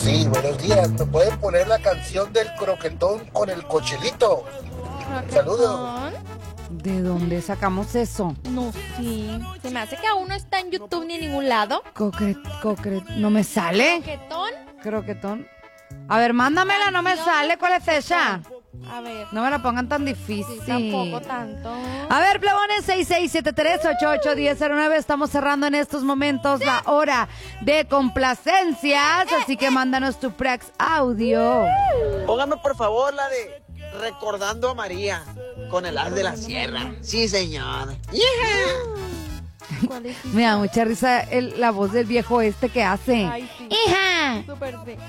Sí, buenos días. ¿Me pueden poner la canción del croquetón con el cochelito? Saludos. ¿De dónde sacamos eso? No, sí. Se me hace que aún no está en YouTube ni en ningún lado. ¿No me sale? ¿Croquetón? Croquetón. A ver, mándamela, no me sale. ¿Cuál es esa? A ver. No me la pongan tan difícil. Sí, tampoco tanto. A ver, plebones, 6673-881009. Estamos cerrando en estos momentos la hora de complacencias. Así que mándanos tu prex audio. Póngame por favor la de Recordando a María con el As de la Sierra. Sí, señor. ¿Cuál es? Me da mucha risa la voz del viejo que hace. Ay, sí. ¡Hija! Súper sí.